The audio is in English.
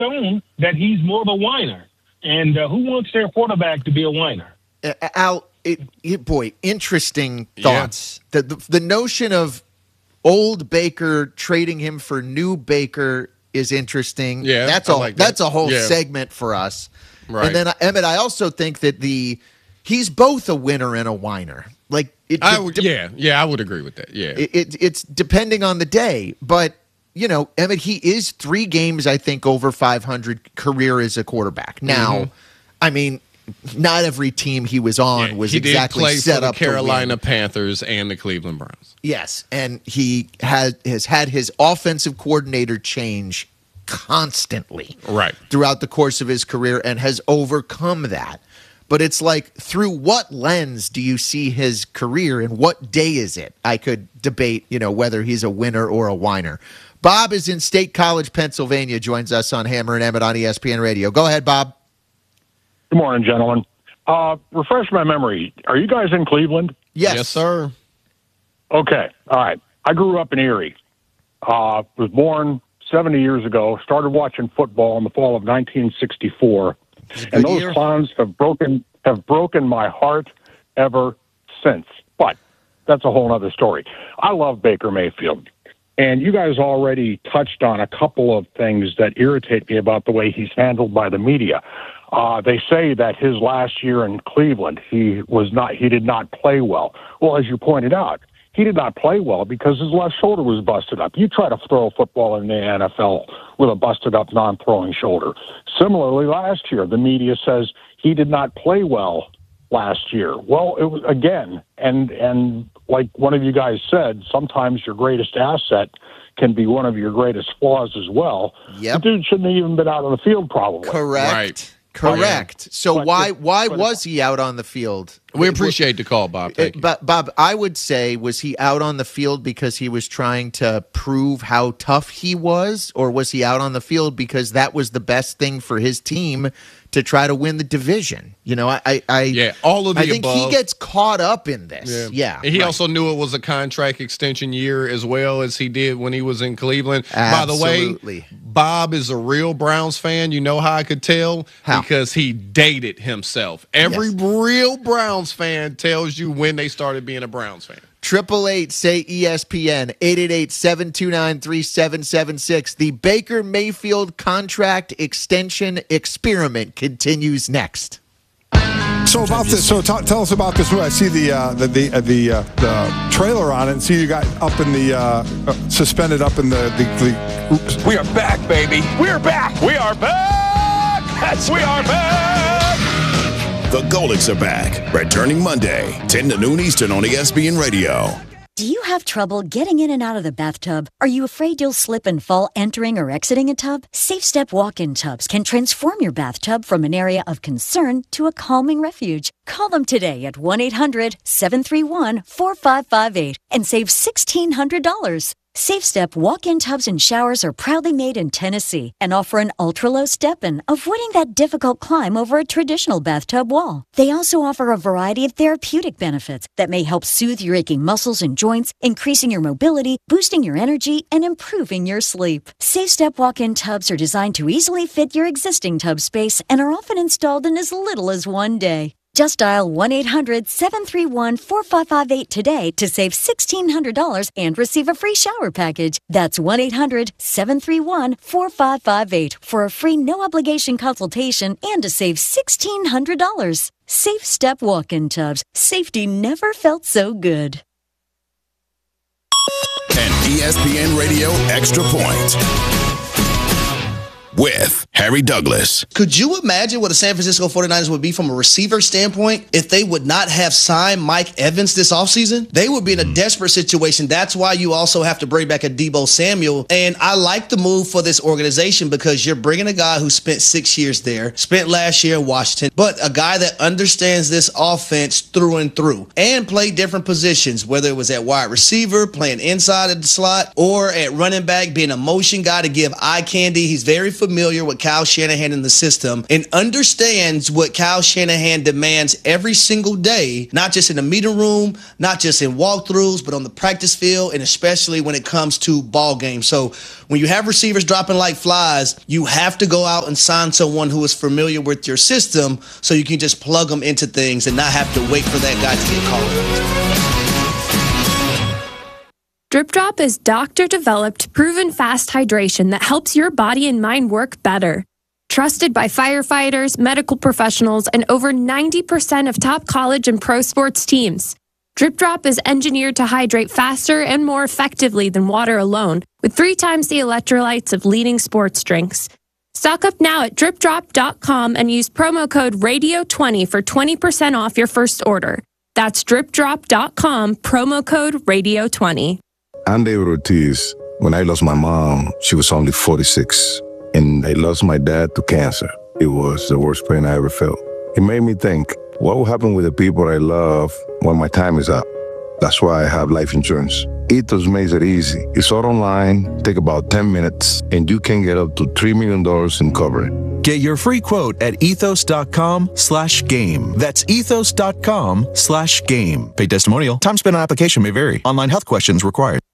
stone that he's more of a whiner. And who wants their quarterback to be a whiner? Al, interesting thoughts. Yeah. The notion of old Baker trading him for new Baker is interesting. Yeah, that's a whole segment for us. Right. And then, Emmett, I also think that he's both a winner and a whiner. I would agree with that. Yeah, it's depending on the day, but Emmett, he is 3 games, I think, over 500 career as a quarterback. Now, I mean, not every team he was on was exactly set up for the Carolina to win. Panthers and the Cleveland Browns. Yes, and he has had his offensive coordinator change constantly throughout the course of his career and has overcome that. But it's like, through what lens do you see his career and what day is it? I could debate, whether he's a winner or a whiner. Bob is in State College, Pennsylvania, joins us on Hammer and Emmett on ESPN Radio. Go ahead, Bob. Good morning, gentlemen. Refresh my memory. Are you guys in Cleveland? Yes, sir. Okay. All right. I grew up in Erie. Was born 70 years ago. Started watching football in the fall of 1964. And those clowns have broken my heart ever since. But that's a whole other story. I love Baker Mayfield. And you guys already touched on a couple of things that irritate me about the way he's handled by the media. They say that his last year in Cleveland, he did not play well. Well, as you pointed out, he did not play well because his left shoulder was busted up. You try to throw a football in the NFL with a busted up non-throwing shoulder. Similarly, last year, the media says he did not play well last year. Well, it was again, and like one of you guys said, sometimes your greatest asset can be one of your greatest flaws as well. Yep. The dude shouldn't have even been out on the field, probably. Correct. So why was he out on the field? We appreciate the call, Bob. Thank you. But Bob, I would say, was he out on the field because he was trying to prove how tough he was, or was he out on the field because that was the best thing for his team to try to win the division? All of the above. I think he gets caught up in this. Yeah. He also knew it was a contract extension year as well as he did when he was in Cleveland. Absolutely. By the way, Bob is a real Browns fan. You know how I could tell? How? Because he dated himself. Every real Browns fan tells you when they started being a Browns fan. 888 say ESPN 888-729-3776. The Baker Mayfield contract extension experiment continues next. So about this, tell us about this. I see the trailer on it, and see you got up in the suspended up in the. We are back, baby. We are back. We are back. We are back. The Golics are back, returning Monday, 10 to noon Eastern on ESPN Radio. Do you have trouble getting in and out of the bathtub? Are you afraid you'll slip and fall entering or exiting a tub? Safe Step walk-in tubs can transform your bathtub from an area of concern to a calming refuge. Call them today at 1-800-731-4558 and save $1,600. Safe Step walk-in tubs and showers are proudly made in Tennessee and offer an ultra-low step-in, avoiding that difficult climb over a traditional bathtub wall. They also offer a variety of therapeutic benefits that may help soothe your aching muscles and joints, increasing your mobility, boosting your energy, and improving your sleep. Safe Step walk-in tubs are designed to easily fit your existing tub space and are often installed in as little as 1 day. Just dial 1-800-731-4558 today to save $1,600 and receive a free shower package. That's 1-800-731-4558 for a free no-obligation consultation and to save $1,600. Safe Step walk-in tubs. Safety never felt so good. An ESPN Radio Extra Point with Harry Douglas. Could you imagine what the San Francisco 49ers would be from a receiver standpoint if they would not have signed Mike Evans this offseason? They would be in a desperate situation. That's why you also have to bring back a Deebo Samuel. And I like the move for this organization because you're bringing a guy who spent 6 years there, spent last year in Washington, but a guy that understands this offense through and through and played different positions, whether it was at wide receiver, playing inside of the slot, or at running back, being a motion guy to give eye candy. He's very familiar with Kyle Shanahan in the system and understands what Kyle Shanahan demands every single day, not just in the meeting room, not just in walkthroughs, but on the practice field, and especially when it comes to ball games. So when you have receivers dropping like flies, you have to go out and sign someone who is familiar with your system so you can just plug them into things and not have to wait for that guy to get called. Drip Drop is doctor-developed, proven fast hydration that helps your body and mind work better. Trusted by firefighters, medical professionals, and over 90% of top college and pro sports teams. Drip Drop is engineered to hydrate faster and more effectively than water alone, with 3 times the electrolytes of leading sports drinks. Stock up now at dripdrop.com and use promo code RADIO20 for 20% off your first order. That's dripdrop.com, promo code RADIO20. I'm David Ortiz. When I lost my mom, she was only 46, and I lost my dad to cancer. It was the worst pain I ever felt. It made me think, what will happen with the people I love when my time is up? That's why I have life insurance. Ethos makes it easy. It's all online, take about 10 minutes, and you can get up to $3 million in coverage. Get your free quote at ethos.com/game. That's ethos.com/game. Paid testimonial. Time spent on application may vary. Online health questions required.